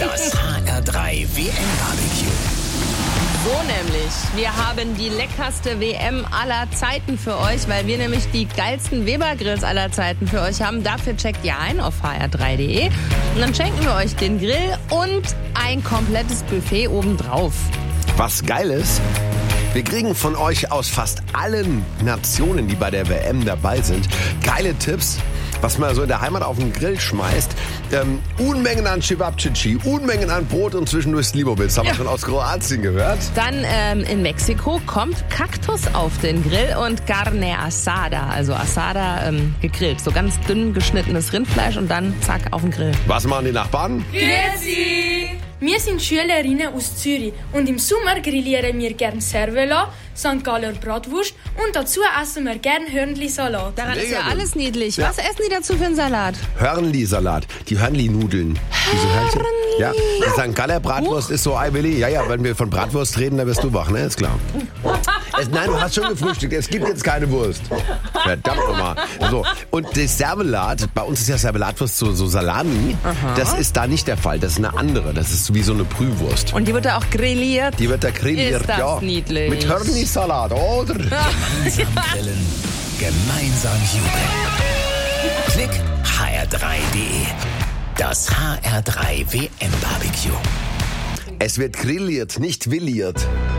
Das HR3 WM-Barbecue. So nämlich. Wir haben die leckerste WM aller Zeiten für euch, weil wir nämlich die geilsten Weber-Grills aller Zeiten für euch haben. Dafür checkt ihr ein auf hr3.de und dann schenken wir euch den Grill und ein komplettes Buffet obendrauf. Was geil ist, wir kriegen von euch aus fast allen Nationen, die bei der WM dabei sind, geile Tipps, was man so in der Heimat auf den Grill schmeißt. Unmengen an Cevapcici, Unmengen an Brot und zwischendurch Slivovitz. Haben wir schon aus Kroatien gehört. Dann in Mexiko kommt Kaktus auf den Grill und Carne Asada, also Asada gegrillt. So ganz dünn geschnittenes Rindfleisch und dann zack auf den Grill. Was machen die Nachbarn? Grüezi! Wir sind Schülerinnen aus Zürich und im Sommer grillieren wir gern Cervela, St. Galler Bratwurst und dazu essen wir gern Hörnli-Salat. Daran ist ja Mega gut. alles niedlich. Ja. Was essen die dazu für einen Salat? Hörnli-Salat, die Hörnli-Nudeln. Diese Hörnchen. Ja, die St. Galler Bratwurst ist so, Willi, ja, wenn wir von Bratwurst reden, dann wirst du wach, ne? Ist klar. Nein, du hast schon gefrühstückt, es gibt jetzt keine Wurst. Verdammt nochmal. So, und das Servelat, bei uns ist ja Servelatwurst so Salami, das ist da nicht der Fall, das ist eine andere, das ist wie so eine Brühwurst. Und die wird da auch grilliert. Die wird da grilliert, Ist das ja. niedlich. Mit Hörnli-Salat, oder? Gemeinsam grillen, gemeinsam jubeln. Klick hr3.de. Das HR3 WM-Barbecue. Es wird grilliert, nicht villiert.